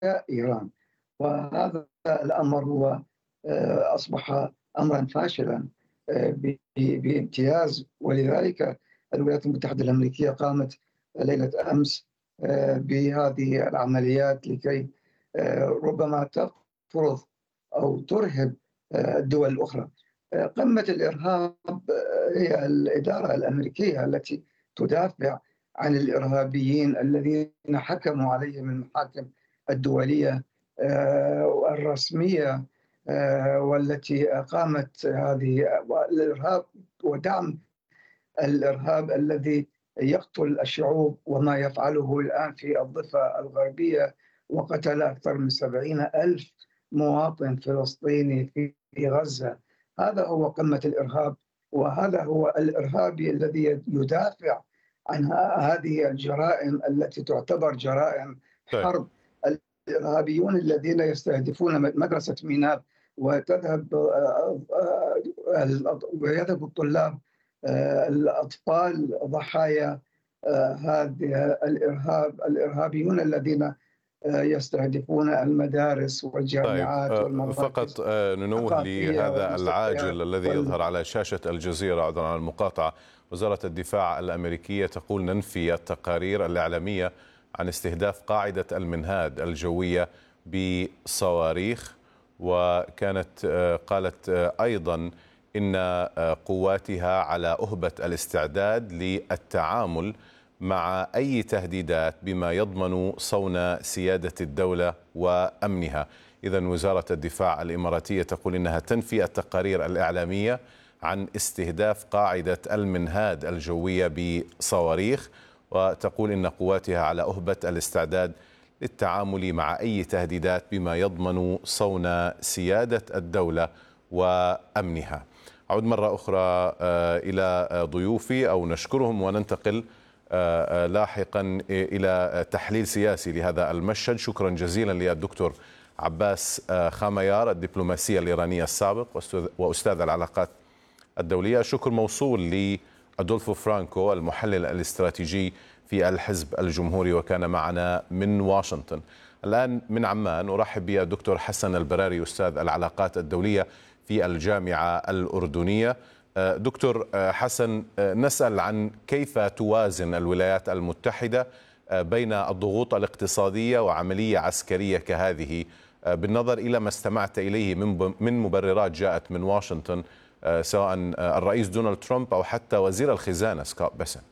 إيران. وهذا الأمر هو أصبح أمرا فاشلا بامتياز. ولذلك الولايات المتحدة الأمريكية قامت ليلة أمس بهذه العمليات لكي ربما تفرض أو ترهب الدول الأخرى. قمة الإرهاب هي الإدارة الأمريكية التي تدافع عن الإرهابيين الذين حكموا عليهم المحاكم الدولية الرسمية، والتي قامت هذه الإرهاب ودعم الإرهاب الذي يقتل الشعوب، وما يفعله الآن في الضفة الغربية، وقتل أكثر من 70,000 مواطن فلسطيني في غزة. هذا هو قمة الإرهاب، وهذا هو الإرهابي الذي يدافع عن هذه الجرائم التي تعتبر جرائم طيب. حرب. الإرهابيون الذين يستهدفون مدرسة ميناء ويذهب الطلاب الأطفال ضحايا هذا الإرهابيون الذين يستهدفون المدارس والجامعات طيب، والمراكز. فقط ننوه لهذا العاجل الذي يظهر على شاشة الجزيرة، عذرا عن المقاطعة. وزارة الدفاع الأمريكية تقول ننفي التقارير الإعلامية عن استهداف قاعدة المنهاد الجوية بصواريخ، وكانت قالت أيضا إن قواتها على أهبة الاستعداد للتعامل مع أي تهديدات بما يضمن صون سيادة الدولة وأمنها. إذن وزارة الدفاع الإماراتية تقول إنها تنفي التقارير الإعلامية عن استهداف قاعدة المنهاد الجوية بصواريخ، وتقول إن قواتها على أهبة الاستعداد للتعامل مع أي تهديدات بما يضمن صون سيادة الدولة وأمنها. أعود مرة أخرى إلى ضيوفي أو نشكرهم وننتقل لاحقا إلى تحليل سياسي لهذا المشهد. شكرا جزيلا للدكتور عباس خاميار، الدبلوماسية الإيرانية السابق وأستاذ العلاقات الدولية. شكر موصول لأدولفو فرانكو، المحلل الاستراتيجي في الحزب الجمهوري وكان معنا من واشنطن. الآن من عمان أرحب بالدكتور حسن البراري، أستاذ العلاقات الدولية في الجامعة الأردنية. دكتور حسن، نسأل عن كيف توازن الولايات المتحدة بين الضغوط الاقتصادية وعملية عسكرية كهذه، بالنظر إلى ما استمعت إليه من مبررات جاءت من واشنطن، سواء الرئيس دونالد ترامب أو حتى وزير الخزانة سكوت بيسنت.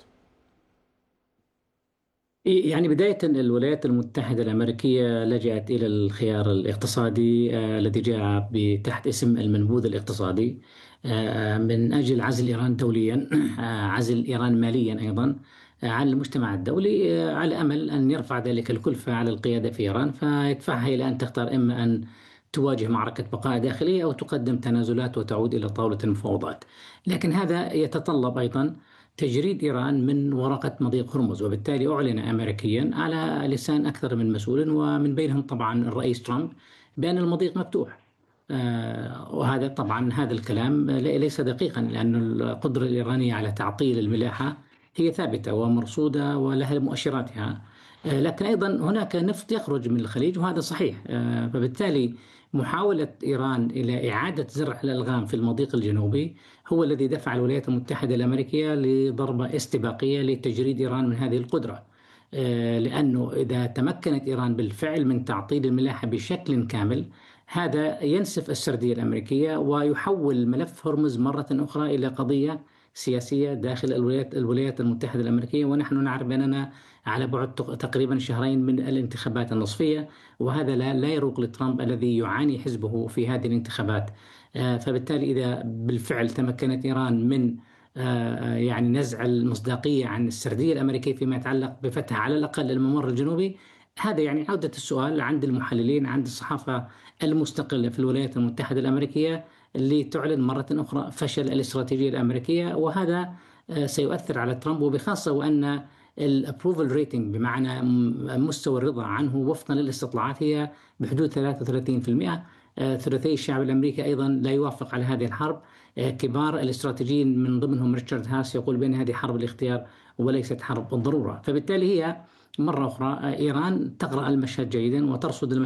يعني بداية الولايات المتحدة الأمريكية لجأت إلى الخيار الاقتصادي الذي جاء تحت اسم المنبوذ الاقتصادي من أجل عزل إيران دوليا، عزل إيران ماليا أيضا عن المجتمع الدولي، على أمل أن يرفع ذلك الكلفة على القيادة في إيران، فيدفعها إلى أن تختار إما أن تواجه معركة بقاء داخلية أو تقدم تنازلات وتعود إلى طاولة المفاوضات. لكن هذا يتطلب أيضا تجريد إيران من ورقة مضيق هرمز، وبالتالي أعلن أمريكيا على لسان أكثر من مسؤول ومن بينهم طبعا الرئيس ترامب بأن المضيق مفتوح. وهذا طبعا هذا الكلام ليس دقيقا، لأن القدرة الإيرانية على تعطيل الملاحة هي ثابتة ومرصودة ولها مؤشراتها، لكن أيضا هناك نفط يخرج من الخليج وهذا صحيح. فبالتالي محاولة إيران إلى إعادة زرع الألغام في المضيق الجنوبي هو الذي دفع الولايات المتحدة الأمريكية لضربة استباقية لتجريد إيران من هذه القدرة، لأنه إذا تمكنت إيران بالفعل من تعطيل الملاحة بشكل كامل، هذا ينسف السردية الأمريكية ويحول ملف هرمز مرة أخرى إلى قضية سياسية داخل الولايات المتحدة الأمريكية. ونحن نعرف بأننا على بعد تقريبا شهرين من الانتخابات النصفية، وهذا لا يروق لترامب الذي يعاني حزبه في هذه الانتخابات. فبالتالي إذا بالفعل تمكنت إيران من يعني نزع المصداقية عن السردية الأمريكية فيما يتعلق بفتح على الأقل الممر الجنوبي، هذا يعني عودة السؤال عند المحللين، عند الصحافة المستقلة في الولايات المتحدة الأمريكية، اللي تعلن مرة أخرى فشل الاستراتيجية الأمريكية، وهذا سيؤثر على ترامب، وبخاصة وأن الابروفل ريتنج بمعنى مستوى الرضا عنه وفقا للاستطلاعات هي بحدود 33%. ثلثي الشعب الأمريكي أيضا لا يوافق على هذه الحرب. كبار الاستراتيجيين من ضمنهم ريتشارد هاس يقول بأن هذه حرب الاختيار وليست حرب الضرورة. فبالتالي هي مرة أخرى إيران تقرأ المشهد جيدا وترصد المشهد